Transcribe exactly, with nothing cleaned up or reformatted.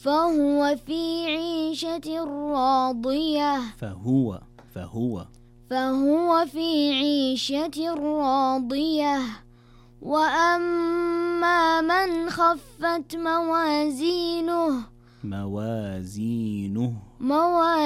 فهو في عيشة راضية فهو فهو فهو في عيشة راضية وأما من خفت موازينه موازينه موازينه